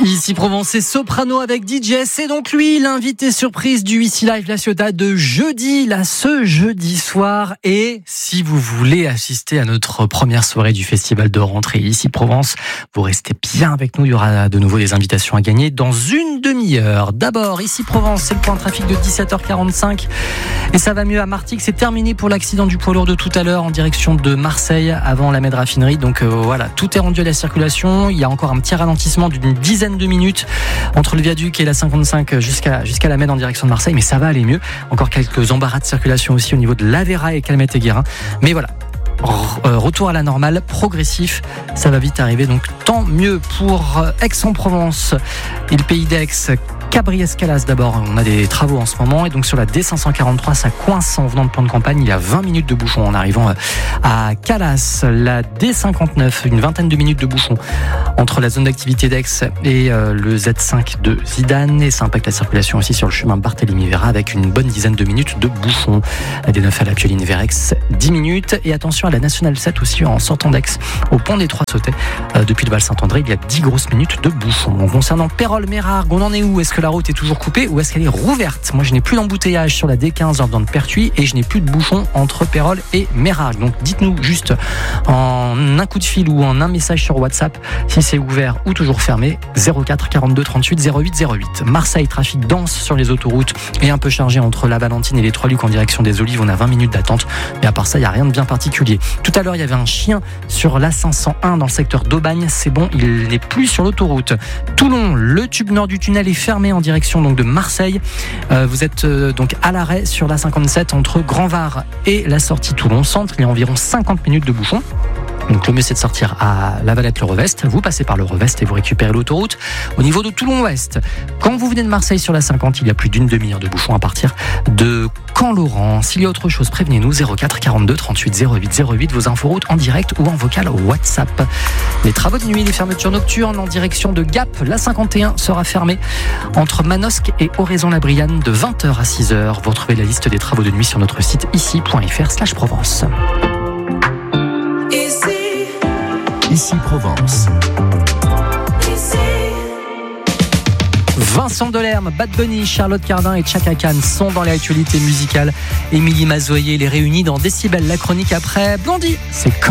Ici Provence et Soprano avec DJ, c'est donc lui l'invité surprise du Ici Live La Ciotat de jeudi, ce jeudi soir. Et si vous voulez assister à notre première soirée du festival de rentrée Ici Provence, vous restez bien avec nous, il y aura de nouveau des invitations à gagner dans une demi-heure. D'abord, Ici Provence, c'est le point de trafic de 17h45 et ça va mieux à Martigues. C'est terminé pour l'accident du poids lourd de tout à l'heure en direction de Marseille avant la Med Raffinerie. Donc voilà, tout est rendu à la circulation. Il y a encore un petit ralentissement d'une dizaine de minutes entre le viaduc et la 55 jusqu'à la Med en direction de Marseille, mais ça va aller mieux. Encore quelques embarras de circulation aussi au niveau de l'Avera et Calmette et Guérin. Mais voilà, retour à la normale, progressif, ça va vite arriver, donc tant mieux pour Aix-en-Provence et le pays d'Aix. Cabri-Escalas d'abord, on a des travaux en ce moment et donc sur la D543 ça coince en venant de plan de campagne, il y a 20 minutes de bouchon en arrivant à Calas. La D59, une vingtaine de minutes de bouchon entre la zone d'activité d'Aix et le Z5 de Zidane, et ça impacte la circulation aussi sur le chemin Barthélemy-Vera avec une bonne dizaine de minutes de bouchon. La D9 à la Pioline vers Aix, 10 minutes, et attention à la Nationale 7 aussi en sortant d'Aix au pont des Trois Sautais depuis le Val-Saint-André, il y a 10 grosses minutes de bouchon. Donc, concernant Pérol-Mérargues, on en est où? Est-ce que la route est toujours coupée ou est-ce qu'elle est rouverte? Moi je n'ai plus d'embouteillage sur la D15 en venant de Pertuis et je n'ai plus de bouchon entre Pérol et Mérargues. Donc dites-nous juste en un coup de fil ou en un message sur WhatsApp si c'est ouvert ou toujours fermé. 04 42 38 08 08. Marseille, trafic dense sur les autoroutes et un peu chargé entre la Valentine et les Trois-Lucs en direction des Olives. On a 20 minutes d'attente, mais à part ça il n'y a rien de bien particulier. Tout à l'heure il y avait un chien sur l'A501 dans le secteur d'Aubagne, c'est bon, il n'est plus sur l'autoroute. Toulon, le tube nord du tunnel est fermé en direction donc de Marseille. Vous êtes donc à l'arrêt sur la 57 entre Grand-Var et la sortie Toulon Centre. Il y a environ 50 minutes de bouchon. Donc le mieux c'est de sortir à La Valette-le-Revest, vous passez par le Revest et vous récupérez l'autoroute. Au niveau de Toulon-Ouest, quand vous venez de Marseille sur la 50, il y a plus d'une demi-heure de bouchon à partir de Caen-Laurent. S'il y a autre chose, prévenez-nous, 04 42 38 08 08, vos inforoutes en direct ou en vocal WhatsApp. Les travaux de nuit, les fermetures nocturnes en direction de Gap, la 51 sera fermée entre Manosque et Oraison-la-Brianne de 20h à 6h. Vous retrouvez la liste des travaux de nuit sur notre site ici.fr/Provence. Ici Provence. Vincent Delerme, Bad Bunny, Charlotte Cardin et Chaka Khan sont dans l'actualité musicale. Émilie Mazoyer les réunit dans Décibel, la chronique après Blondie. C'est